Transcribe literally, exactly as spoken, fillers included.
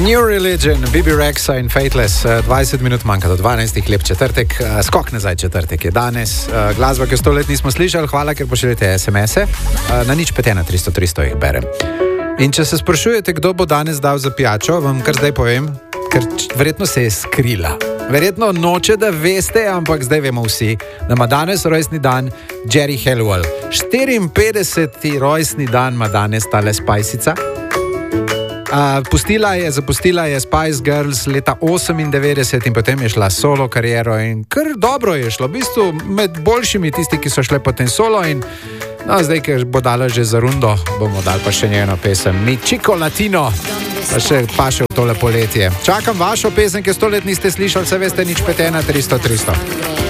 New Religion, B B Rexa in Fateless, dvajset minut manjka do dvanajstih, lep četrtek, skok nazaj četrtek je danes, glasba, ki sto let nismo slišali, hvala, ker pošiljate es em ese, na nič pet ena tristo tristo jih berem. In če se sprašujete, kdo bo danes dal za pijačo, vam kar zdaj povem, ker verjetno se je skrila. Verjetno noče, da veste, ampak zdaj vemo vsi, da ima danes rojstni dan Geri Halliwell. štiriinpetdeseti rojstni dan ima danes tale Spajsica. Uh, pustila je, zapustila je Spice Girls leta osemindevetdeset in potem je šla solo kariero in kar dobro je šlo, v bistvu med boljšimi tisti, ki so šle potem solo in no, zdaj, ker bo dala že za rundo, bomo dali pa še njeno pesem Mi Chico Latino, pa še paše v tole poletje. Čakam vašo pesem, ki sto let niste slišali, se veste, nič pet ena tristo tristo.